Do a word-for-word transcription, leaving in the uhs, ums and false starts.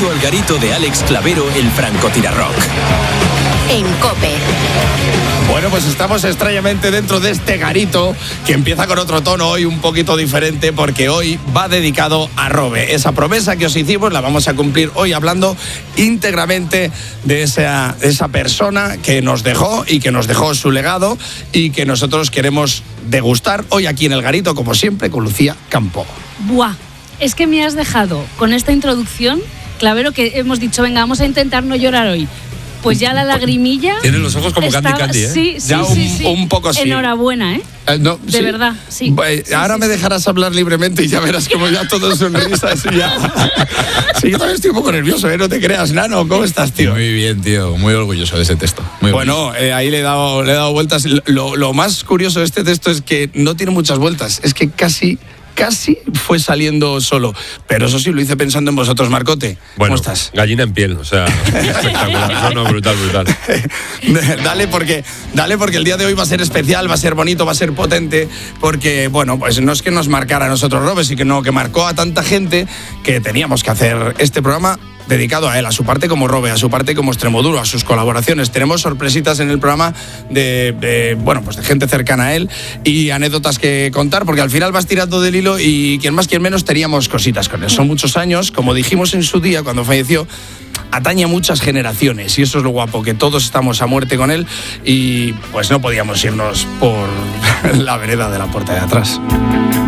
Bienvenido al garito de Alex Clavero, el francotirarrock. En COPE. Bueno, pues estamos extrañamente dentro de este garito que empieza con otro tono hoy un poquito diferente, porque hoy va dedicado a Robe. Esa promesa que os hicimos la vamos a cumplir hoy hablando íntegramente de esa, de esa persona que nos dejó y que nos dejó su legado y que nosotros queremos degustar hoy aquí en el garito, como siempre, con Lucía Campo. Buah, es que me has dejado con esta introducción, Clavero, que hemos dicho, venga, vamos a intentar no llorar hoy. Pues ya la lagrimilla... Tiene los ojos como está, Candy Candy, ¿eh? Sí, sí, ya sí, un, sí. un poco sí. Enhorabuena, ¿eh? Eh, no, de sí. verdad, sí. Pues, sí ahora sí, me sí. dejarás hablar libremente y ya verás como ya todo sonrisas y ya... Sí, yo también estoy un poco nervioso, ¿eh? No te creas, Nano. ¿Cómo estás, tío? Muy bien, tío. Muy orgulloso de ese texto. Muy bueno, eh, ahí le he, dado, le he dado vueltas. Lo, lo más curioso de este texto es que no tiene muchas vueltas. Es que casi... Casi fue saliendo solo. Pero eso sí, lo hice pensando en vosotros, Marcote. Bueno, ¿cómo estás? Gallina en piel, o sea, espectacular. No, no, brutal, brutal. Dale porque, dale porque el día de hoy va a ser especial, va a ser bonito, va a ser potente, porque, bueno, pues no es que nos marcara a nosotros Robe, sino que marcó a tanta gente que teníamos que hacer este programa dedicado a él, a su parte como Robe, a su parte como Extremoduro, a sus colaboraciones. Tenemos sorpresitas en el programa de, de, bueno, pues de gente cercana a él y anécdotas que contar, porque al final vas tirando del hilo y quien más, quien menos teníamos cositas con él. Son muchos años, como dijimos en su día cuando falleció, atañe a muchas generaciones y eso es lo guapo, que todos estamos a muerte con él y pues no podíamos irnos por la vereda de la puerta de atrás.